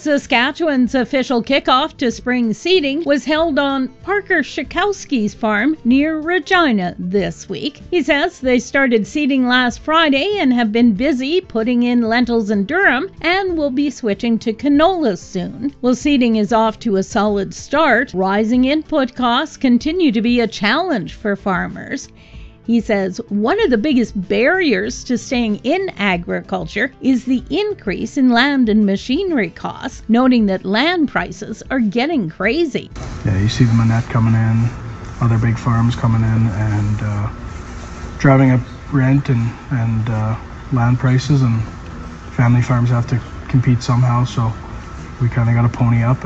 Saskatchewan's official kickoff to spring seeding was held on Parker Schakowsky's farm near Regina this week. He says they started seeding last Friday and have been busy putting in lentils and durum and will be switching to canola soon. While seeding is off to a solid start, rising input costs continue to be a challenge for farmers. He says one of the biggest barriers to staying in agriculture is the increase in land and machinery costs, noting that land prices are getting crazy. Yeah, you see the Manette coming in, other big farms coming in, and driving up rent and land prices, and family farms have to compete somehow, so we kind of got to pony up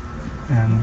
and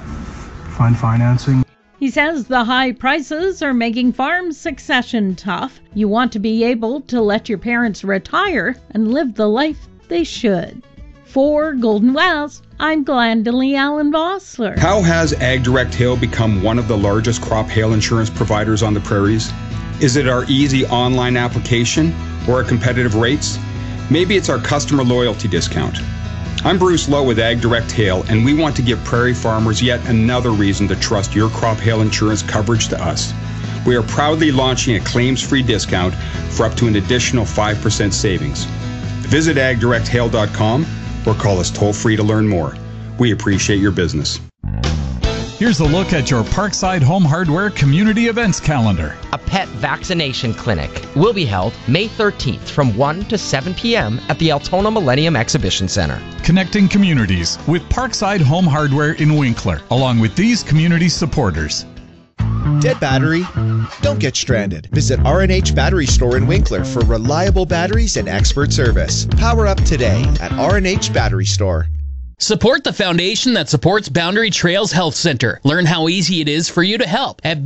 find financing. He says the high prices are making farm succession tough. You want to be able to let your parents retire and live the life they should. For Golden West, I'm Glendalee Allen Vossler. How has AgDirect Hail become one of the largest crop hail insurance providers on the prairies? Is it our easy online application or our competitive rates? Maybe it's our customer loyalty discount. I'm Bruce Lowe with AgDirect Hail, and we want to give prairie farmers yet another reason to trust your crop hail insurance coverage to us. We are proudly launching a claims-free discount for up to an additional 5% savings. Visit agdirecthail.com or call us toll-free to learn more. We appreciate your business. Here's a look at your Parkside Home Hardware community events calendar. A pet vaccination clinic will be held May 13th from 1 to 7 p.m. at the Altona Millennium Exhibition Center. Connecting communities with Parkside Home Hardware in Winkler, along with these community supporters. Dead battery? Don't get stranded. Visit R&H Battery Store in Winkler for reliable batteries and expert service. Power up today at R&H Battery Store. Support the foundation that supports Boundary Trails Health Center. Learn how easy it is for you to help at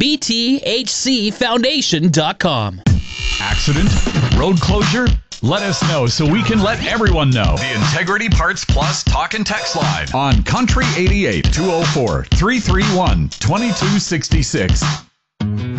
bthcfoundation.com. Accident? Road closure? Let us know so we can let everyone know. The Integrity Parts Plus Talk and Text Line on Country 88 204 331 2266.